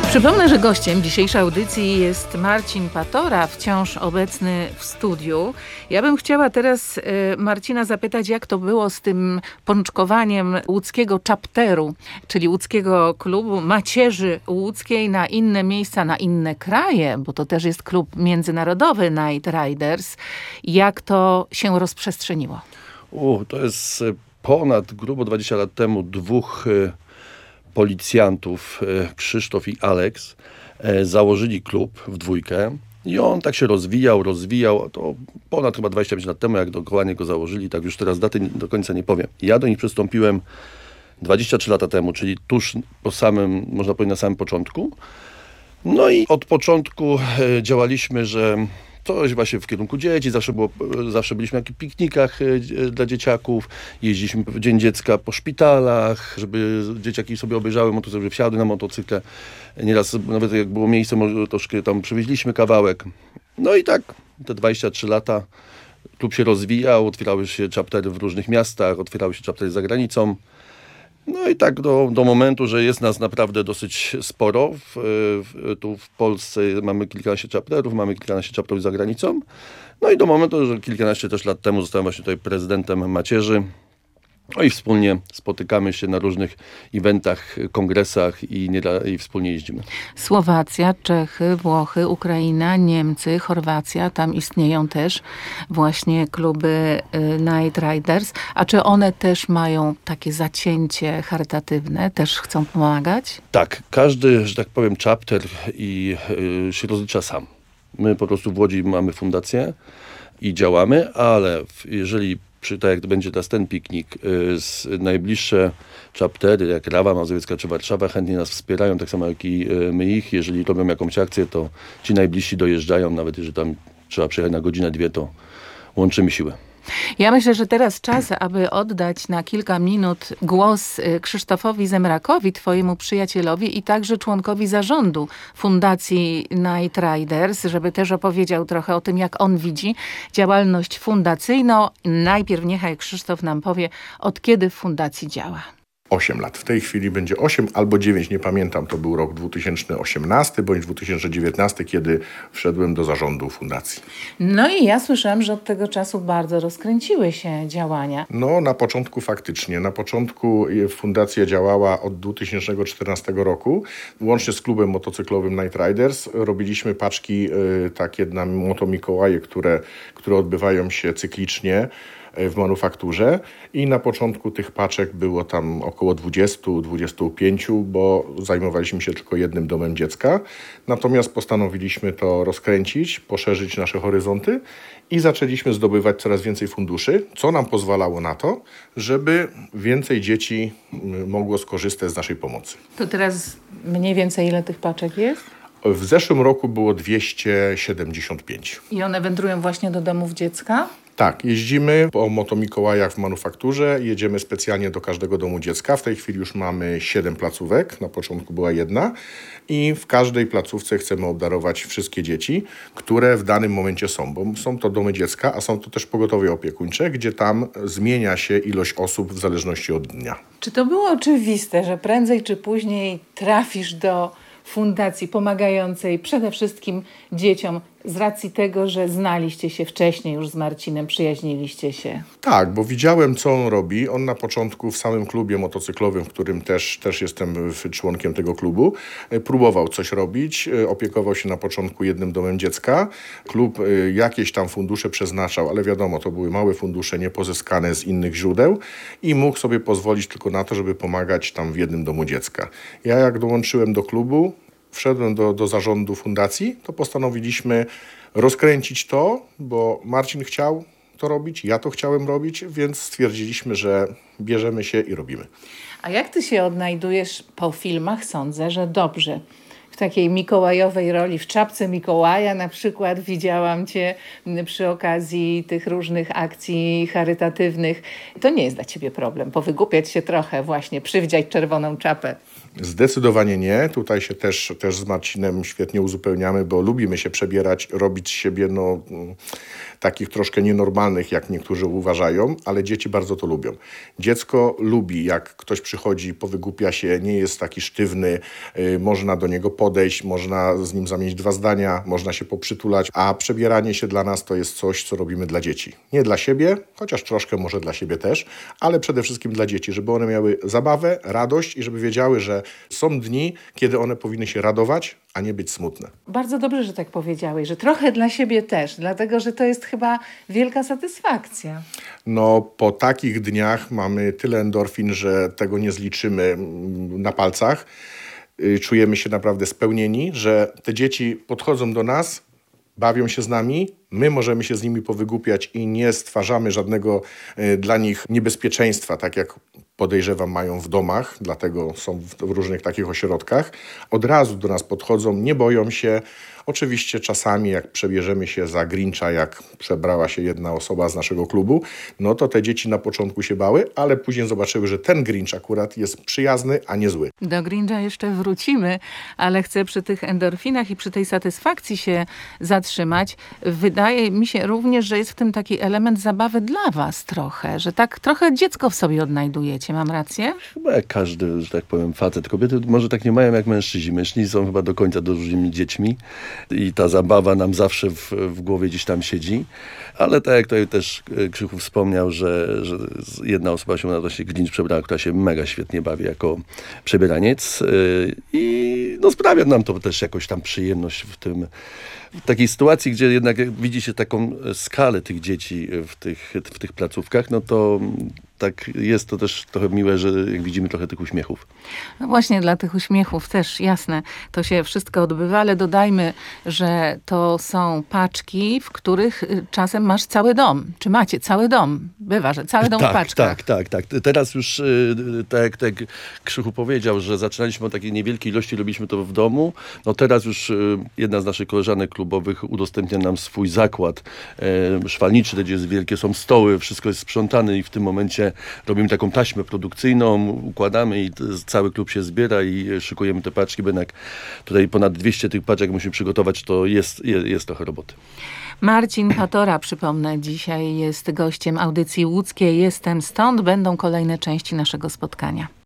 Przypomnę, że gościem dzisiejszej audycji jest Marcin Patora, wciąż obecny w studiu. Ja bym chciała teraz Marcina zapytać, jak to było z tym pączkowaniem łódzkiego chapteru, czyli łódzkiego klubu Macierzy Łódzkiej na inne miejsca, na inne kraje, bo to też jest klub międzynarodowy Night Riders. Jak to się rozprzestrzeniło? To jest ponad grubo 20 lat temu dwóch policjantów, Krzysztof i Aleks, założyli klub w dwójkę i on tak się rozwijał, to ponad chyba 25 lat temu, jak dokładnie go założyli, tak już teraz daty do końca nie powiem. Ja do nich przystąpiłem 23 lata temu, czyli tuż po samym, można powiedzieć, na samym początku. No i od początku działaliśmy, że coś właśnie w kierunku dzieci, zawsze byliśmy na jakichś piknikach dla dzieciaków, jeździliśmy w Dzień Dziecka po szpitalach, żeby dzieciaki sobie obejrzały motocykl, żeby wsiadły na motocykle. Nieraz nawet jak było miejsce, może troszkę tam przywieźliśmy kawałek. No i tak te 23 lata klub się rozwijał, otwierały się chaptery w różnych miastach, otwierały się chaptery za granicą. No i tak do momentu, że jest nas naprawdę dosyć sporo. Tu w Polsce mamy kilkanaście chapterów, mamy kilkanaście chapterów za granicą. No i do momentu, że kilkanaście też lat temu zostałem właśnie tutaj prezydentem Macierzy. No i wspólnie spotykamy się na różnych eventach, kongresach i wspólnie jeździmy. Słowacja, Czechy, Włochy, Ukraina, Niemcy, Chorwacja, tam istnieją też właśnie kluby Night Riders. A czy one też mają takie zacięcie charytatywne? Też chcą pomagać? Tak, każdy, że tak powiem, chapter się rozlicza sam. My po prostu w Łodzi mamy fundację i działamy, ale jeżeli tak jak będzie teraz ten piknik, najbliższe chaptery, jak Rawa Mazowiecka czy Warszawa, chętnie nas wspierają, tak samo jak i my ich. Jeżeli robią jakąś akcję, to ci najbliżsi dojeżdżają, nawet jeżeli tam trzeba przyjechać na godzinę, dwie, to łączymy siły. Ja myślę, że teraz czas, aby oddać na kilka minut głos Krzysztofowi Zemrakowi, twojemu przyjacielowi i także członkowi zarządu Fundacji Night Riders, żeby też opowiedział trochę o tym, jak on widzi działalność fundacyjną. Najpierw niechaj Krzysztof nam powie, od kiedy w fundacji działa. 8 lat. W tej chwili będzie 8 albo 9, nie pamiętam, to był rok 2018 bądź 2019, kiedy wszedłem do zarządu fundacji. No i ja słyszałam, że od tego czasu bardzo rozkręciły się działania. No, na początku faktycznie. Na początku fundacja działała od 2014 roku. Łącznie z klubem motocyklowym Night Riders robiliśmy paczki takie na Motomikołaje, które odbywają się cyklicznie w manufakturze i na początku tych paczek było tam około 20-25, bo zajmowaliśmy się tylko jednym domem dziecka. Natomiast postanowiliśmy to rozkręcić, poszerzyć nasze horyzonty i zaczęliśmy zdobywać coraz więcej funduszy, co nam pozwalało na to, żeby więcej dzieci mogło skorzystać z naszej pomocy. To teraz mniej więcej ile tych paczek jest? W zeszłym roku było 275. I one wędrują właśnie do domów dziecka? Tak, jeździmy po Motomikołajach w manufakturze, jedziemy specjalnie do każdego domu dziecka. W tej chwili już mamy 7 placówek, na początku była jedna i w każdej placówce chcemy obdarować wszystkie dzieci, które w danym momencie są, bo są to domy dziecka, a są to też pogotowie opiekuńcze, gdzie tam zmienia się ilość osób w zależności od dnia. Czy to było oczywiste, że prędzej czy później trafisz do fundacji pomagającej przede wszystkim dzieciom z racji tego, że znaliście się wcześniej już z Marcinem, przyjaźniliście się? Tak, bo widziałem, co on robi. On na początku w samym klubie motocyklowym, w którym też jestem członkiem tego klubu, próbował coś robić. Opiekował się na początku jednym domem dziecka. Klub jakieś tam fundusze przeznaczał, ale wiadomo, to były małe fundusze, niepozyskane z innych źródeł i mógł sobie pozwolić tylko na to, żeby pomagać tam w jednym domu dziecka. Ja jak dołączyłem do klubu, wszedłem do zarządu fundacji, to postanowiliśmy rozkręcić to, bo Marcin chciał to robić, ja to chciałem robić, więc stwierdziliśmy, że bierzemy się i robimy. A jak ty się odnajdujesz po filmach? Sądzę, że dobrze. W takiej mikołajowej roli, w czapce Mikołaja na przykład widziałam cię przy okazji tych różnych akcji charytatywnych. To nie jest dla ciebie problem, powygłupiać się trochę właśnie, przywdziać czerwoną czapę. Zdecydowanie nie. Tutaj się też z Marcinem świetnie uzupełniamy, bo lubimy się przebierać, robić z siebie takich troszkę nienormalnych, jak niektórzy uważają, ale dzieci bardzo to lubią. Dziecko lubi, jak ktoś przychodzi, powygłupia się, nie jest taki sztywny, można do niego podejść, można z nim zamienić 2 zdania, można się poprzytulać, a przebieranie się dla nas to jest coś, co robimy dla dzieci. Nie dla siebie, chociaż troszkę może dla siebie też, ale przede wszystkim dla dzieci, żeby one miały zabawę, radość i żeby wiedziały, że są dni, kiedy one powinny się radować, a nie być smutne. Bardzo dobrze, że tak powiedziałeś, że trochę dla siebie też, dlatego że to jest chyba wielka satysfakcja. Po takich dniach mamy tyle endorfin, że tego nie zliczymy na palcach. Czujemy się naprawdę spełnieni, że te dzieci podchodzą do nas, bawią się z nami, my możemy się z nimi powygłupiać i nie stwarzamy żadnego dla nich niebezpieczeństwa, tak jak podejrzewam mają w domach, dlatego są w różnych takich ośrodkach. Od razu do nas podchodzą, nie boją się. Oczywiście czasami jak przebierzemy się za Grincha, jak przebrała się jedna osoba z naszego klubu, to te dzieci na początku się bały, ale później zobaczyły, że ten Grinch akurat jest przyjazny, a nie zły. Do Grincha jeszcze wrócimy, ale chcę przy tych endorfinach i przy tej satysfakcji się zatrzymać. Wydaje mi się również, że jest w tym taki element zabawy dla was trochę, że tak trochę dziecko w sobie odnajdujecie. Mam rację? Chyba jak każdy, że tak powiem, facet. Kobiety może tak nie mają jak mężczyźni. Mężczyźni są chyba do końca dużymi dziećmi i ta zabawa nam zawsze w głowie gdzieś tam siedzi. Ale tak jak tutaj też Krzychu wspomniał, że jedna osoba się właśnie Grinch przebrała, która się mega świetnie bawi jako przebieraniec i sprawia nam to też jakoś tam przyjemność w takiej sytuacji, gdzie jednak widzi się taką skalę tych dzieci w tych placówkach, to tak jest to też trochę miłe, że jak widzimy trochę tych uśmiechów. No właśnie dla tych uśmiechów też, jasne, to się wszystko odbywa, ale dodajmy, że to są paczki, w których czasem masz cały dom. Czy macie cały dom? Bywa, że cały dom w paczkach. Tak. Teraz już, tak jak Krzychu powiedział, że zaczynaliśmy od takiej niewielkiej ilości, robiliśmy to w domu. Teraz już jedna z naszych koleżanek klubowych udostępnia nam swój zakład szwalniczy, gdzie jest wielkie, są stoły, wszystko jest sprzątane i w tym momencie robimy taką taśmę produkcyjną, układamy i cały klub się zbiera i szykujemy te paczki, bo jednak tutaj ponad 200 tych paczek musimy przygotować, to jest trochę roboty. Marcin Patora, przypomnę, dzisiaj jest gościem audycji łódzkiej Jestem Stąd. Będą kolejne części naszego spotkania.